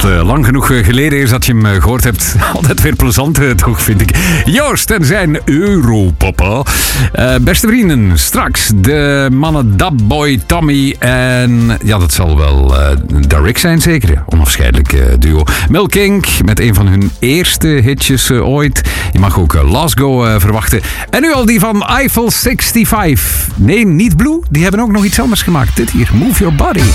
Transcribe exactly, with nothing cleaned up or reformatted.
uh, lang genoeg geleden is dat je hem uh, gehoord hebt. Altijd weer plezant, uh, toch, vind ik. Joost en zijn Europapa. Uh, beste vrienden, straks de mannen Dubboy, Tommy en... Ja, dat zal wel uh, Derrick zijn, zeker. Onafscheidelijk uh, duo. Milk Inc met een van hun eerste hitjes uh, ooit. Je mag ook uh, Last Go uh, verwachten. En nu al die van Eiffel vijfenzestig. Nee, niet Blue. Die hebben ook nog iets anders gemaakt. Dit hier, Move Your Body.